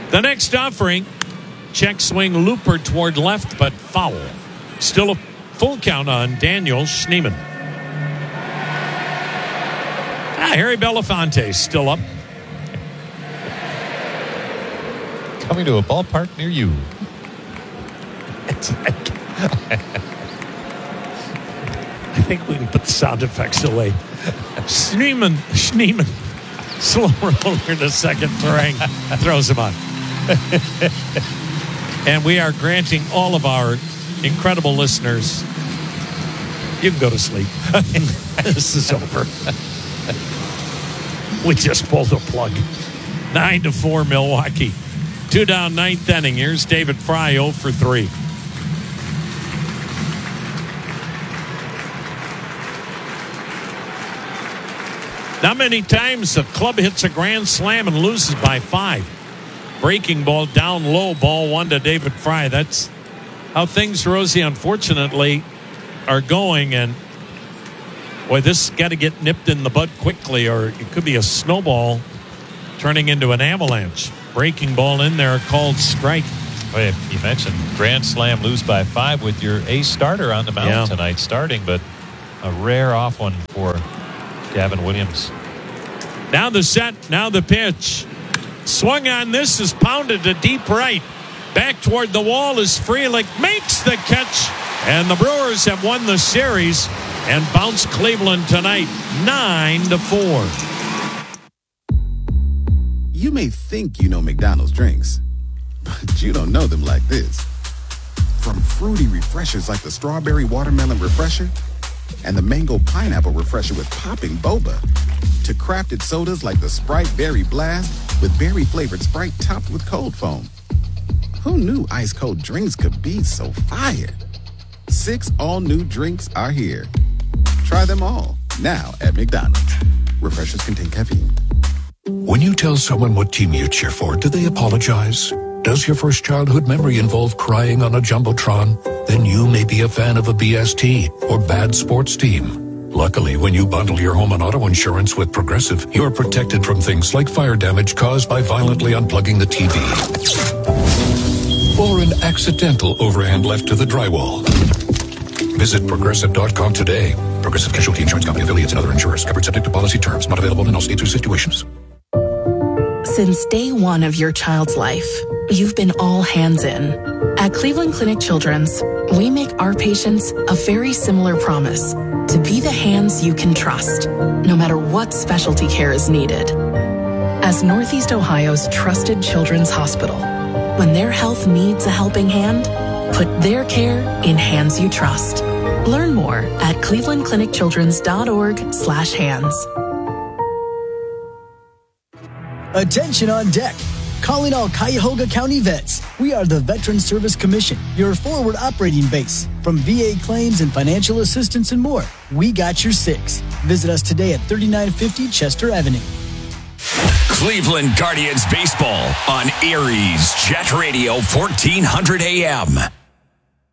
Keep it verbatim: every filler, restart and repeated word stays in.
The next offering, check swing looper toward left, but foul. Still a full count on Daniel Schneemann. Ah, Harry Belafonte still up. Coming to a ballpark near you. It's like, I think we can put the sound effects away. Schneemann, Schneemann, slow roller to second. Terang throws him on. And we are granting all of our incredible listeners, you can go to sleep. This is over. We just pulled the plug. Nine to four, Milwaukee. Two down, ninth inning. Here's David Fry, oh for three. Not many times the club hits a grand slam and loses by five. Breaking ball down low, ball one to David Fry. That's how things, Rosie, unfortunately, are going. And, boy, this has got to get nipped in the bud quickly, or it could be a snowball turning into an avalanche. Breaking ball in there called strike. Well, you mentioned grand slam, lose by five with your ace starter on the mound yeah. tonight starting, but a rare off one for Gavin Williams. Now the set, now the pitch. Swung on this is pounded to deep right. Back toward the wall is Frelick, makes the catch, and the Brewers have won the series and bounce Cleveland tonight, nine to four. You may think you know McDonald's drinks, but you don't know them like this. From fruity refreshers like the Strawberry Watermelon Refresher and the Mango Pineapple Refresher with popping boba, to crafted sodas like the Sprite Berry Blast with berry-flavored Sprite topped with cold foam. Who knew ice-cold drinks could be so fire? Six all-new drinks are here. Try them all, now at McDonald's. Refreshers contain caffeine. When you tell someone what team you cheer for, do they apologize? Does your first childhood memory involve crying on a Jumbotron? Then you may be a fan of a B S T or bad sports team. Luckily, when you bundle your home and auto insurance with Progressive, you're protected from things like fire damage caused by violently unplugging the T V. Or an accidental overhand left to the drywall. Visit Progressive dot com today. Progressive Casualty Insurance Company, affiliates, and other insurers. Covered subject to policy terms. Not available in all states or situations. Since day one of your child's life, you've been all hands in. At Cleveland Clinic Children's, we make our patients a very similar promise to be the hands you can trust, no matter what specialty care is needed. As Northeast Ohio's trusted children's hospital, when their health needs a helping hand, put their care in hands you trust. Learn more at cleveland clinic children's dot org slash hands. Attention on deck. Calling all Cuyahoga County vets. We are the Veteran Service Commission, your forward operating base. From V A claims and financial assistance and more, we got your six. Visit us today at thirty-nine fifty Chester Avenue. Cleveland Guardians baseball on Aries Jet Radio fourteen hundred A M.